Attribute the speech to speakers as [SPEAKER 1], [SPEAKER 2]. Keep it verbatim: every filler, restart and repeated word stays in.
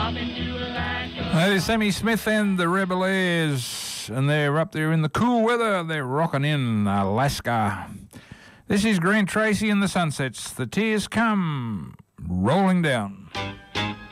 [SPEAKER 1] That is Sammy Smith and the Rebel Airs, and they're up there in the cool weather. They're rocking in Alaska. This is Grant Tracy and the Sunsets. The tears come rolling down.